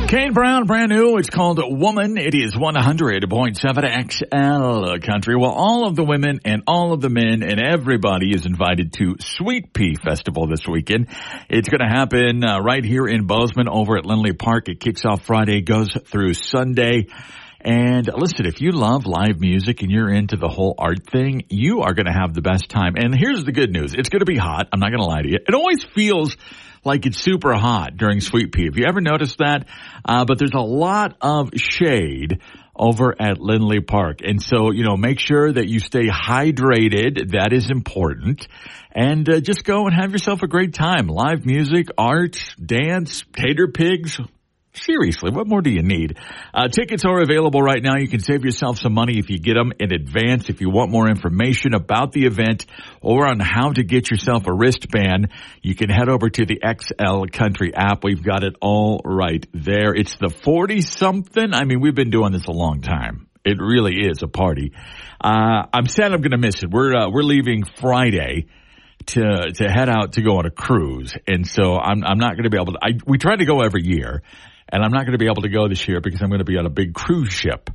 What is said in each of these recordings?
Kane Brown, brand new. It's called Woman. It is 100.7 XL Country. Well, all of the women and all of the men and everybody is invited to Sweet Pea Festival this weekend. It's going to happen right here in Bozeman over at Lindley Park. It kicks off Friday, goes through Sunday. And listen, if you love live music and you're into the whole art thing, you are going to have the best time. And here's the good news. It's going to be hot. I'm not going to lie to you. It always feels like it's super hot during Sweet Pea. Have you ever noticed that? But there's a lot of shade over at Lindley Park. And so, make sure that you stay hydrated. That is important. And just go and have yourself a great time. Live music, art, dance, tater pigs. Seriously, what more do you need? Tickets are available right now. You can save yourself some money if you get them in advance. If you want more information about the event or on how to get yourself a wristband, you can head over to the XL Country app. We've got it all right there. It's the 40-something. I mean, we've been doing this a long time. It really is a party. I'm sad I'm going to miss it. We're leaving Friday to head out to go on a cruise. And so I'm not going to be able to. We try to go every year. And I'm not going to be able to go this year because I'm going to be on a big cruise ship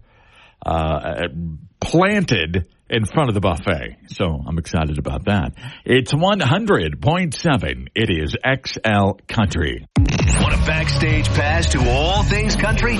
planted in front of the buffet. So I'm excited about that. It's 100.7. It is XL Country. Want a backstage pass to all things country?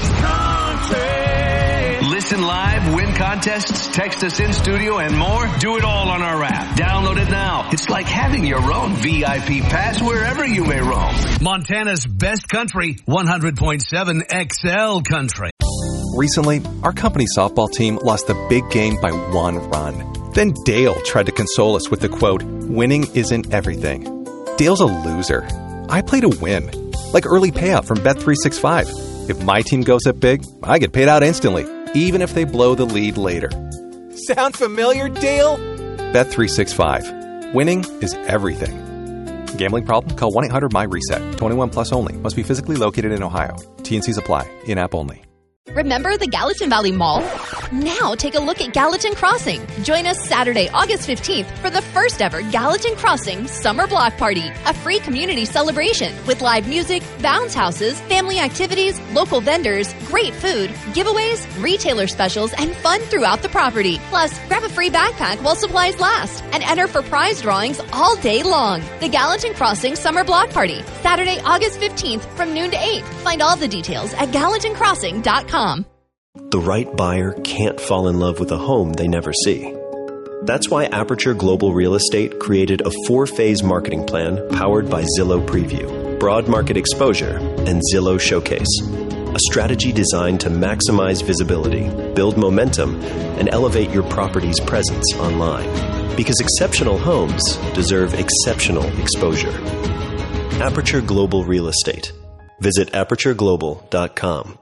Listen live, win contests, text us in studio, and more? Do it all on our app. Download it now. It's like having your own VIP pass wherever you may roam. Montana's best country, 100.7 XL Country. Recently, our company softball team lost the big game by 1 run. Then Dale tried to console us with the quote, "Winning isn't everything." Dale's a loser. I play to win. Like early payout from Bet365. If my team goes up big, I get paid out instantly, even if they blow the lead later. Sound familiar, Dale? Bet365. Winning is everything. Gambling problem? Call 1-800-MY-RESET. 21 plus only. Must be physically located in Ohio. T&Cs apply. In-app only. Remember the Gallatin Valley Mall? Now take a look at Gallatin Crossing. Join us Saturday, August 15th for the first ever Gallatin Crossing Summer Block Party, a free community celebration with live music, bounce houses, family activities, local vendors, great food, giveaways, retailer specials, and fun throughout the property. Plus, grab a free backpack while supplies last and enter for prize drawings all day long. The Gallatin Crossing Summer Block Party, Saturday, August 15th from noon to 8. Find all the details at GallatinCrossing.com. The right buyer can't fall in love with a home they never see. That's why Aperture Global Real Estate created a 4-phase marketing plan powered by Zillow Preview, Broad Market Exposure, and Zillow Showcase. A strategy designed to maximize visibility, build momentum, and elevate your property's presence online. Because exceptional homes deserve exceptional exposure. Aperture Global Real Estate. Visit apertureglobal.com.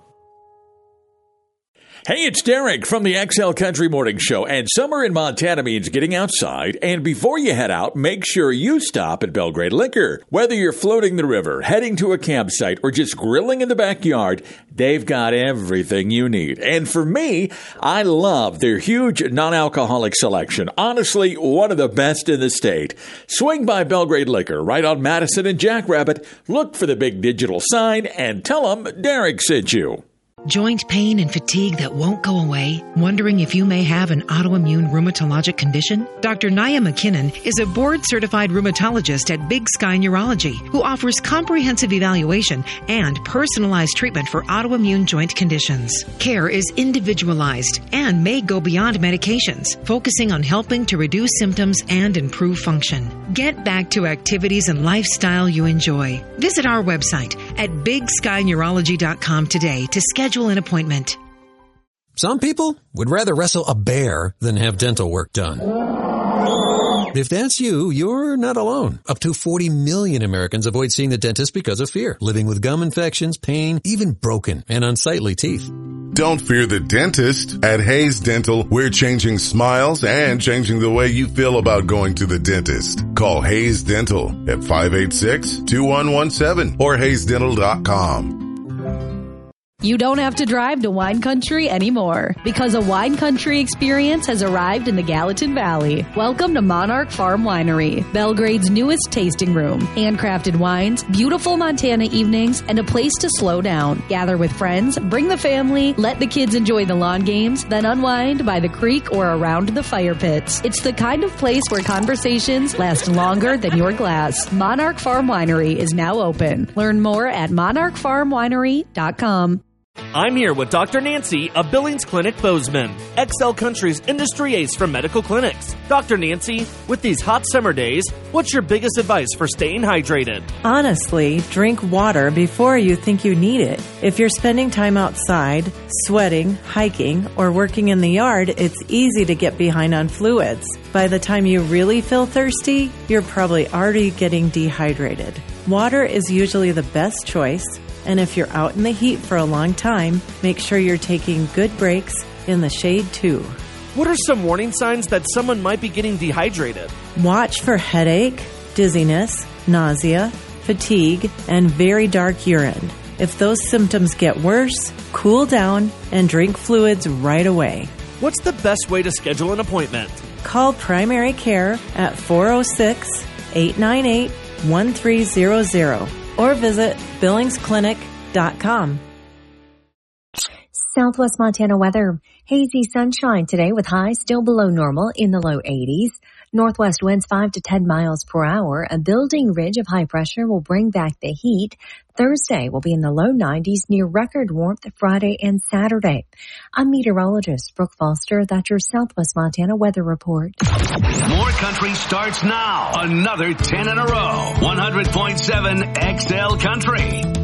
Hey, it's Derek from the XL Country Morning Show, and summer in Montana means getting outside, and before you head out, make sure you stop at Belgrade Liquor. Whether you're floating the river, heading to a campsite, or just grilling in the backyard, they've got everything you need. And for me, I love their huge non-alcoholic selection. Honestly, one of the best in the state. Swing by Belgrade Liquor right on Madison and Jackrabbit, look for the big digital sign, and tell them Derek sent you. Joint pain and fatigue that won't go away? Wondering if you may have an autoimmune rheumatologic condition? Dr. Naya McKinnon is a board-certified rheumatologist at Big Sky Neurology who offers comprehensive evaluation and personalized treatment for autoimmune joint conditions. Care is individualized and may go beyond medications, focusing on helping to reduce symptoms and improve function. Get back to activities and lifestyle you enjoy. Visit our website at BigSkyNeurology.com today to schedule an appointment. Some people would rather wrestle a bear than have dental work done. If that's you, you're not alone. Up to 40 million Americans avoid seeing the dentist because of fear, living with gum infections, pain, even broken and unsightly teeth. Don't fear the dentist. At Hayes Dental, we're changing smiles and changing the way you feel about going to the dentist. Call Hayes Dental at 586-2117 or HayesDental.com. You don't have to drive to wine country anymore because a wine country experience has arrived in the Gallatin Valley. Welcome to Monarch Farm Winery, Belgrade's newest tasting room. Handcrafted wines, beautiful Montana evenings, and a place to slow down. Gather with friends, bring the family, let the kids enjoy the lawn games, then unwind by the creek or around the fire pits. It's the kind of place where conversations last longer than your glass. Monarch Farm Winery is now open. Learn more at monarchfarmwinery.com. I'm here with Dr. Nancy of Billings Clinic Bozeman, XL Country's industry ace for medical clinics. Dr. Nancy, with these hot summer days, what's your biggest advice for staying hydrated? Honestly, drink water before you think you need it. If you're spending time outside, sweating, hiking, or working in the yard, it's easy to get behind on fluids. By the time you really feel thirsty, you're probably already getting dehydrated. Water is usually the best choice. And if you're out in the heat for a long time, make sure you're taking good breaks in the shade too. What are some warning signs that someone might be getting dehydrated? Watch for headache, dizziness, nausea, fatigue, and very dark urine. If those symptoms get worse, cool down and drink fluids right away. What's the best way to schedule an appointment? Call primary care at 406-898-1300. or visit BillingsClinic.com. Southwest Montana weather. Hazy sunshine today with highs still below normal in the low 80s. Northwest winds 5 to 10 miles per hour. A building ridge of high pressure will bring back the heat. Thursday will be in the low 90s near record warmth Friday and Saturday. I'm meteorologist Brooke Foster. That's your Southwest Montana weather report. More country starts now. Another 10 in a row. 100.7 XL Country.